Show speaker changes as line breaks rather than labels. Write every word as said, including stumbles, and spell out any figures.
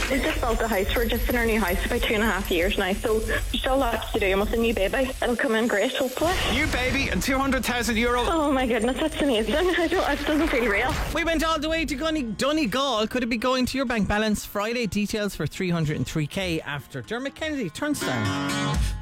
We just built a house. We're just in our new house about two and a half years now, so there's still lots to do. And with a new baby, it'll come in great, hopefully.
New baby and two hundred thousand euro.
Oh my goodness, that's amazing. I don't, it doesn't feel real.
We went all the way to Gunny, Donegal. Could it be going to your bank balance Friday? Details for three hundred three k after Dermot Kennedy turns down.